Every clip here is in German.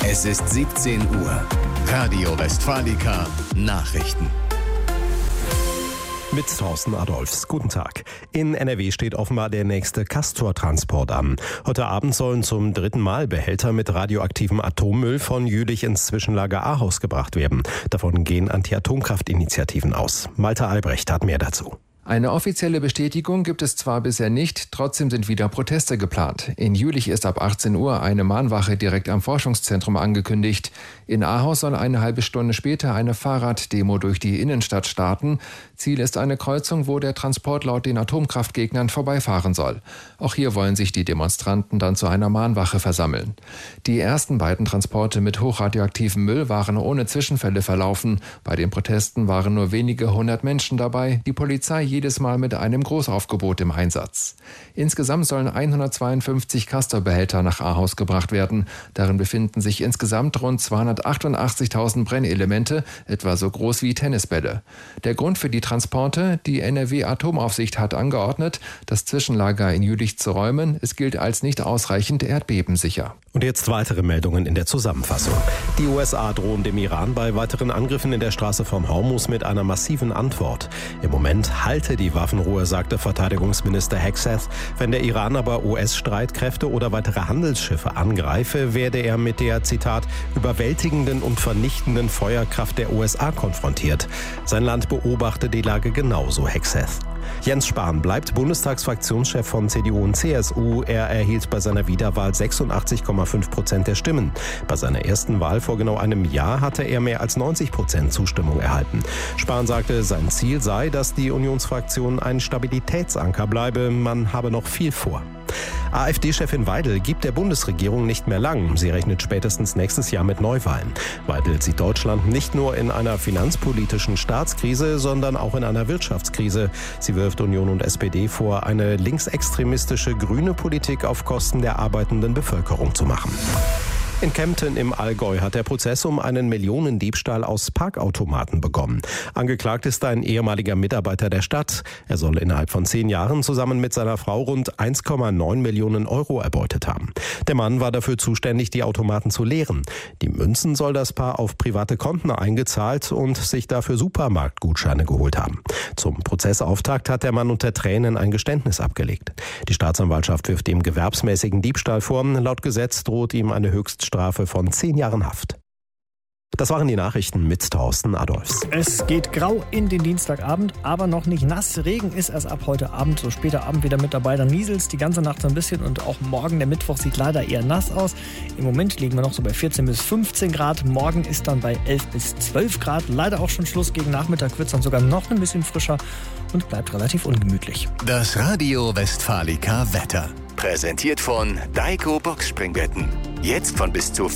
Es ist 17 Uhr. Radio Westfalica Nachrichten. Mit Thorsten Adolphs. Guten Tag. In NRW steht offenbar der nächste Castor-Transport an. Heute Abend sollen zum 3. Mal Behälter mit radioaktivem Atommüll von Jülich ins Zwischenlager Ahaus gebracht werden. Davon gehen Anti-Atomkraft-Initiativen aus. Malte Albrecht hat mehr dazu. Eine offizielle Bestätigung gibt es zwar bisher nicht, trotzdem sind wieder Proteste geplant. In Jülich ist ab 18 Uhr eine Mahnwache direkt am Forschungszentrum angekündigt. In Ahaus soll eine halbe Stunde später eine Fahrraddemo durch die Innenstadt starten. Ziel ist eine Kreuzung, wo der Transport laut den Atomkraftgegnern vorbeifahren soll. Auch hier wollen sich die Demonstranten dann zu einer Mahnwache versammeln. Die ersten beiden Transporte mit hochradioaktivem Müll waren ohne Zwischenfälle verlaufen. Bei den Protesten waren nur wenige hundert Menschen dabei. Die Polizei jedes Mal mit einem Großaufgebot im Einsatz. Insgesamt sollen 152 Castor-Behälter nach Ahaus gebracht werden. Darin befinden sich insgesamt rund 288.000 Brennelemente, etwa so groß wie Tennisbälle. Der Grund für die Transporte: die NRW-Atomaufsicht hat angeordnet, das Zwischenlager in Jülich zu räumen. Es gilt als nicht ausreichend erdbebensicher. Und jetzt weitere Meldungen in der Zusammenfassung. Die USA drohen dem Iran bei weiteren Angriffen in der Straße vom Hormuz mit einer massiven Antwort. Im Moment halte die Waffenruhe, sagte Verteidigungsminister Hegseth. Wenn der Iran aber US-Streitkräfte oder weitere Handelsschiffe angreife, werde er mit der, Zitat, überwältigenden und vernichtenden Feuerkraft der USA konfrontiert. Sein Land beobachte die Lage genauso, Hegseth. Jens Spahn bleibt Bundestagsfraktionschef von CDU und CSU. Er erhielt bei seiner Wiederwahl 86,5% der Stimmen. Bei seiner ersten Wahl vor genau einem Jahr hatte er mehr als 90% Zustimmung erhalten. Spahn sagte, sein Ziel sei, dass die Unionsfraktion ein Stabilitätsanker bleibe. Man habe noch viel vor. AfD-Chefin Weidel gibt der Bundesregierung nicht mehr lang. Sie rechnet spätestens nächstes Jahr mit Neuwahlen. Weidel sieht Deutschland nicht nur in einer finanzpolitischen Staatskrise, sondern auch in einer Wirtschaftskrise. Sie wirft Union und SPD vor, eine linksextremistische grüne Politik auf Kosten der arbeitenden Bevölkerung zu machen. In Kempten im Allgäu hat der Prozess um einen Millionendiebstahl aus Parkautomaten begonnen. Angeklagt ist ein ehemaliger Mitarbeiter der Stadt. Er soll innerhalb von 10 Jahren zusammen mit seiner Frau rund 1,9 Millionen Euro erbeutet haben. Der Mann war dafür zuständig, die Automaten zu leeren. Die Münzen soll das Paar auf private Konten eingezahlt und sich dafür Supermarktgutscheine geholt haben. Zum Prozessauftakt hat der Mann unter Tränen ein Geständnis abgelegt. Die Staatsanwaltschaft wirft ihm gewerbsmäßigen Diebstahl vor. Laut Gesetz droht ihm eine Höchststrafe von 10 Jahren Haft. Das waren die Nachrichten mit Thorsten Adolphs. Es geht grau in den Dienstagabend, aber noch nicht nass. Regen ist erst ab heute Abend, so später Abend wieder mit dabei. Dann nieselt's die ganze Nacht so ein bisschen und auch morgen, der Mittwoch, sieht leider eher nass aus. Im Moment liegen wir noch so bei 14 bis 15 Grad. Morgen ist dann bei 11 bis 12 Grad. Leider auch schon Schluss. Gegen Nachmittag wird es dann sogar noch ein bisschen frischer und bleibt relativ ungemütlich. Das Radio Westfalica Wetter. Präsentiert von Daiko Boxspringbetten. Jetzt von bis zu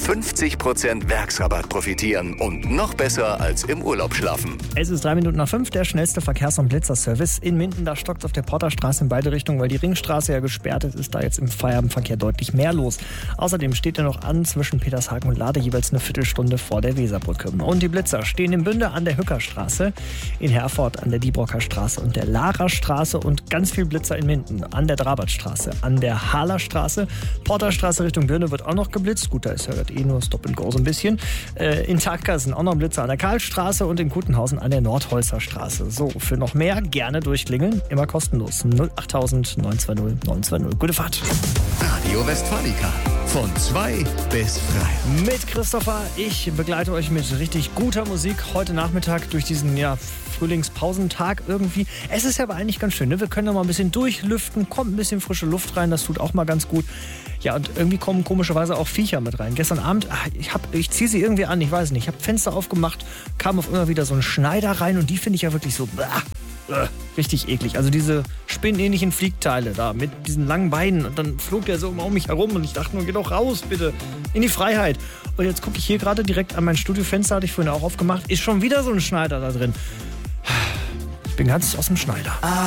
50% Werksrabatt profitieren und noch besser als im Urlaub schlafen. Es ist 3 Minuten nach 5, der schnellste Verkehrs- und Blitzerservice in Minden. Da stockt auf der Porterstraße in beide Richtungen, weil die Ringstraße ja gesperrt ist, ist da jetzt im Feierabendverkehr deutlich mehr los. Außerdem steht er noch an zwischen Petershagen und Lade, jeweils eine Viertelstunde vor der Weserbrücke. Und die Blitzer stehen in Bünde an der Hückerstraße, in Herford an der Diebrocker Straße und der Lara-Straße und ganz viel Blitzer in Minden an der Drabertstraße, an der Hahlerstraße. Porterstraße Richtung Birne wird auch noch geblitzt. Gut, da ist ja nur Stop and Go so ein bisschen. In Taka sind auch noch Blitzer an der Karlstraße und in Kutenhausen an der Nordholzer Straße. So, für noch mehr gerne durchklingeln. Immer kostenlos. 08000 920 920. Gute Fahrt. Radio Westfalica. Von 2 bis 3. Mit Christopher. Ich begleite euch mit richtig guter Musik heute Nachmittag durch diesen Frühlingspausentag irgendwie. Es ist ja aber eigentlich ganz schön, ne? Wir können ja mal ein bisschen durchlüften, kommt ein bisschen frische Luft rein, das tut auch mal ganz gut. Ja, und irgendwie kommen komischerweise auch Viecher mit rein. Gestern Abend, ich ziehe sie irgendwie an, ich weiß nicht, ich habe Fenster aufgemacht, kam auf immer wieder so ein Schneider rein und die finde ich ja wirklich so richtig eklig. Also diese spinnenähnlichen Fliegteile da mit diesen langen Beinen und dann flog der so um mich herum und ich dachte nur, geh doch raus bitte, in die Freiheit. Und jetzt gucke ich hier gerade direkt an mein Studiofenster, hatte ich vorhin auch aufgemacht, ist schon wieder so ein Schneider da drin. Ich bin ganz aus dem Schneider.